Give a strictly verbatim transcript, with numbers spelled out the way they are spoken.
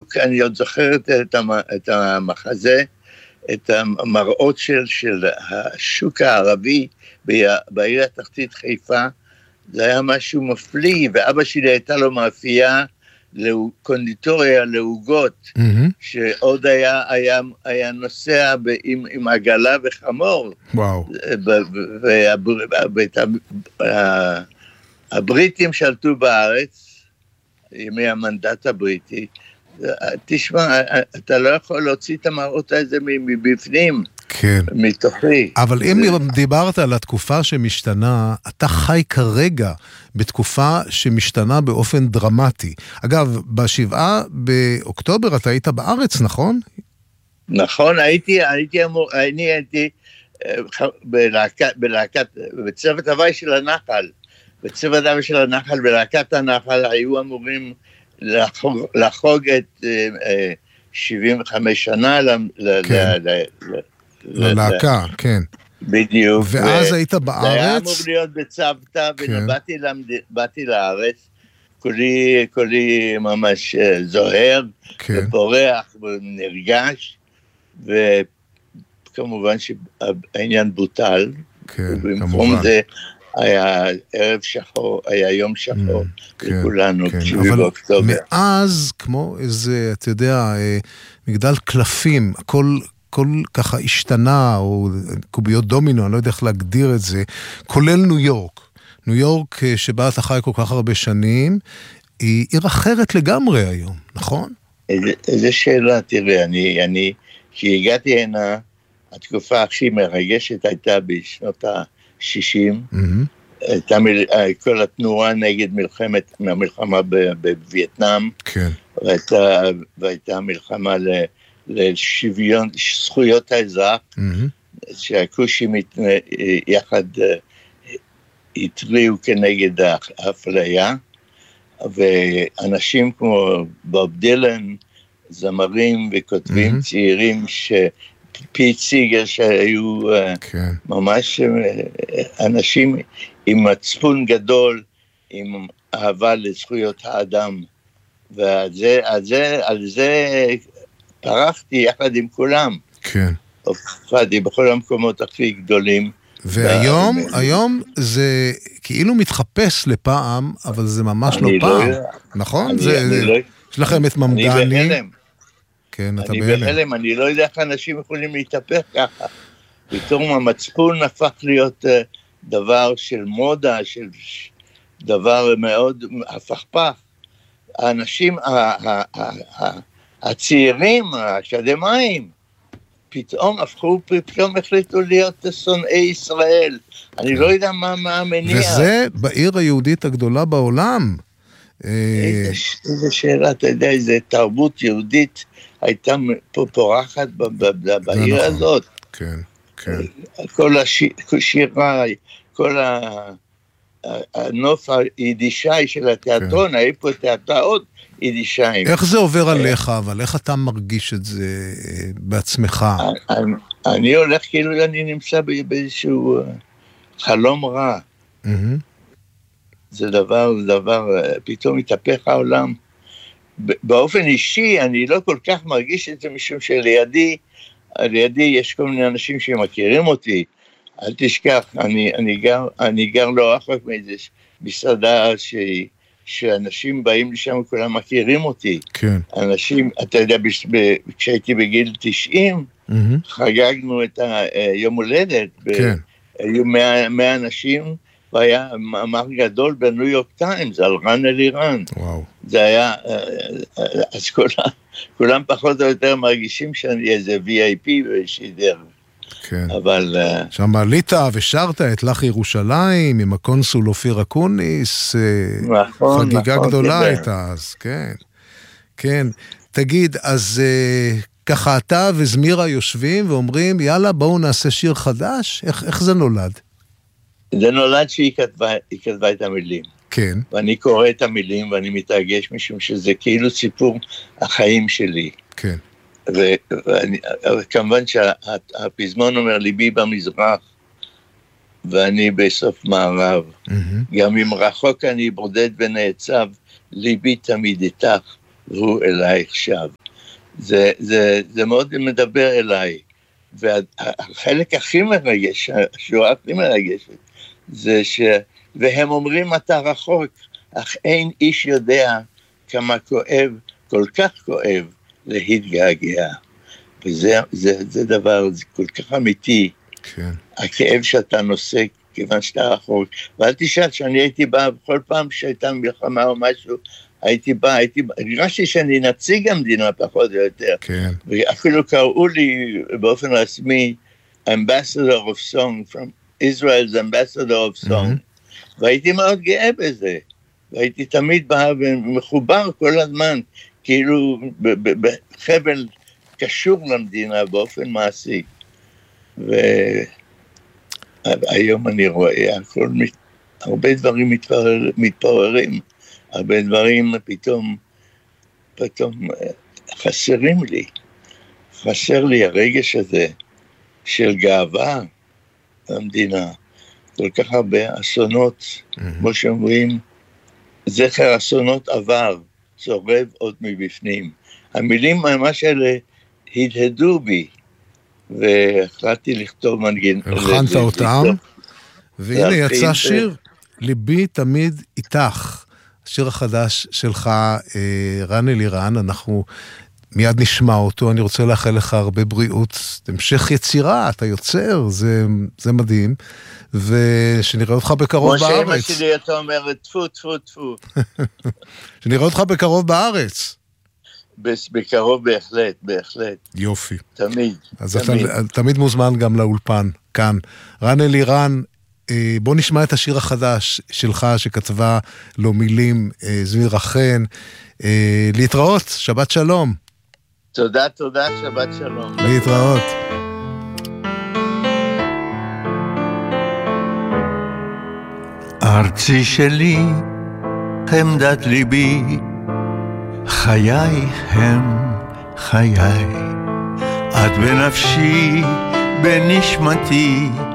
בדיוק, אני עוד זוכרת את, המ, את המחזה, את המראות של, של השוק הערבי בעיר התחתית חיפה, זה היה משהו מפליא, ואבא שלי הייתה לו מאפייה, קונדיטוריה לעוגות, mm-hmm. שעוד היה, היה, היה נוסע ב, עם, עם עגלה וחמור. וואו. והבריטים שלטו בארץ, ימי המנדט הבריטי, תשמע, אתה לא יכול להוציא את המראות הזה מבפנים, כן. מתוכי. אבל אם דיברת על התקופה שמשתנה, אתה חי כרגע בתקופה שמשתנה באופן דרמטי. אגב, בשבעה באוקטובר אתה היית בארץ, נכון? נכון, הייתי, הייתי אמור, אני הייתי בלהקת, בלהקת, בצוות הוואי של הנחל, בצוות הוואי של הנחל, בלהקת הנחל, היו אמורים לחוג, לחוג את שבעים וחמש שנה ללהקה, כן. בדיוק. ואז היית בארץ? זה היה אמור להיות בצוותא, ובאתי לארץ, כולי ממש זוהר, ופורח ונרגש, וכמובן שהעניין בוטל, ובמקום זה היה ערב שחור, היה יום שחור לכולנו, שבעה באוקטובר. מאז, כמו איזה, אתה יודע, מגדל קלפים, הכל כל ככה השתנה, או קוביות דומינו, אני לא יודע איך להגדיר את זה, כולל ניו יורק. ניו יורק שבה אתה חי כל כך הרבה שנים, היא עיר אחרת לגמרי היום, נכון? איזה שאלה, תראה, אני, אני, כשהגעתי הנה, התקופה הכי מרגשת הייתה בשנות ה-שישים, הייתה כל התנועה נגד מלחמת, המלחמה בווייטנאם, כן. והייתה, והייתה מלחמה ל... לשוויון, זכויות האזרח, mm-hmm. שהכושים יחד התריעו כנגד האפליה, ואנשים כמו בוב דילן, זמרים וכותבים mm-hmm. צעירים, פיט סיגר שהיו okay. ממש אנשים עם מצפון גדול, עם אהבה לזכויות האדם, ועל זה, על זה, על זה פרחתי יחד עם כולם. כן. הופעתי בכל המקומות הכי גדולים. והיום, היום זה כאילו מתחפש לפעם, אבל זה ממש לא פעם. נכון? יש לכם את ממדני. אני בהלם. כן, אתה בהלם. בהלם. אני בהלם, אני לא יודע איך אנשים יכולים להתהפך ככה. פתאום המצפון הפך להיות דבר של מודה, של דבר מאוד הפכפך. האנשים, הצעירים, האקדמיים, פתאום הפכו, פתאום החליטו להיות שונאי ישראל. אני לא יודע מה, מה המניע. וזה בעיר היהודית הגדולה בעולם. איזה שאלה, אתה יודע, איזה תרבות יהודית הייתה פורחת בעיר הזאת. כן, כן. כל השירה, כל הנוף היידישאי של התיאטרון, היה פה תיאטראות יידישיים. איך זה עובר עליך, אבל איך אתה מרגיש את זה בעצמך? אני הולך כאילו אני נמצא באיזשהו חלום רע. זה דבר, זה דבר, פתאום מתהפך העולם. באופן אישי, אני לא כל כך מרגיש את זה, משום שלידי, לידי יש כל מיני אנשים שמכירים אותי. אל תשכח, אני, אני גר, אני גר לא רחוק מאיזה מסעדה שהיא, שאנשים באים לשם וכולם מכירים אותי. כן. אנשים, אתה יודע, ב, כשהייתי בגיל תשעים, mm-hmm. חגגנו את היום הולדת. כן. היו מאה אנשים, והיה מאמר גדול בניו יורק טיימס, על רן אלירן. וואו. זה היה, אז כולם, כולם פחות או יותר מרגישים שאני איזה וי איי פי באיזושהי דרך. כן. אבל... שם עלית ושרת את לך ירושלים, עם הקונסול אופיר אקוניס, נכון, חגיגה נכון, גדולה כן. הייתה אז, כן. כן. תגיד, אז ככה אתה וזמירה יושבים ואומרים, יאללה, בואו נעשה שיר חדש? איך, איך זה נולד? זה נולד שהיא כתבה, היא כתבה את המילים. כן. ואני קורא את המילים ואני מתרגש משום שזה כאילו סיפור החיים שלי. כן. וכמובן שהפזמון אומר ליבי במזרח ואני בסוף מערב. גם אם רחוק אני בודד ונעצב, ליבי תמיד איתך והוא אליי עכשיו. זה, זה, זה מאוד מדבר אליי, והחלק הכי מרגש, השורה הכי מרגשת, זה ש... והם אומרים אתה רחוק, אך אין איש יודע כמה כואב, כל כך כואב, להתגעגע. וזה זה, זה דבר זה כל כך אמיתי, כן. הכאב שאתה נושא, כיוון שאתה רחוק. ואל תשאל, שאני הייתי בא, בכל פעם שהייתה מלחמה או משהו, הייתי בא, הייתי בא, הרגשתי שאני נציג המדינה פחות או יותר. כן. ואפילו קראו לי באופן רשמי, Ambassador of Song, from Israel's Ambassador of Song. Mm-hmm. והייתי מאוד גאה בזה. והייתי תמיד בא ומחובר כל הזמן, כאילו בחבל קשור למדינה באופן מעשי. והיום אני רואה, הכל, הרבה דברים מתפורר, מתפוררים, הרבה דברים פתאום, פתאום חסרים לי. חסר לי הרגש הזה של גאווה במדינה. כל כך הרבה אסונות, mm-hmm. כמו שאומרים, זכר אסונות עבר, צורב עוד מבפנים. המילים ממש האלה הדהדו בי, והחלטתי לכתוב מנגן. הלחנת אותם, והנה יצא שיר, ליבי תמיד איתך. השיר החדש שלך, רן אלירן, אנחנו מיד נשמע אותו, אני רוצה לאחל לך הרבה בריאות, המשך יצירה, אתה יוצר, זה, זה מדהים, ושנראה אותך בקרוב בארץ. כמו שאמא שלי אתה אומר, תפו, תפו, תפו. שנראה אותך בקרוב בארץ. בקרוב בהחלט, בהחלט. יופי. תמיד. אז תמיד. אתה תמיד מוזמן גם לאולפן, כאן. רן אלירן, בוא נשמע את השיר החדש שלך, שכתבה לו מילים זמירה חן. להתראות, שבת שלום. תודה, תודה, שבת שלום. להתראות. ארצי שלי, חמדת ליבי, חיי הם חיי, את בנפשי, בנשמתי,